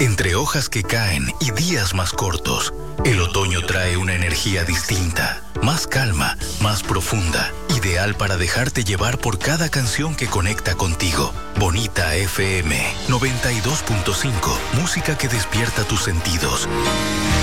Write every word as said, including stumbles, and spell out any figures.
Entre hojas que caen y días más cortos, el otoño trae una energía distinta, más calma, más profunda, ideal para dejarte llevar por cada canción que conecta contigo. Bonita F M noventa y dos punto cinco, música que despierta tus sentidos.